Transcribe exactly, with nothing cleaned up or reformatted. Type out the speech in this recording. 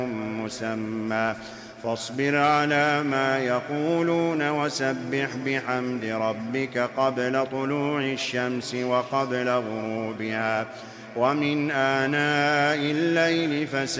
مسمى فاصبر على ما يقولون وسبح بحمد ربك قبل طلوع الشمس وقبل غروبها ومن آناء الليل فسبح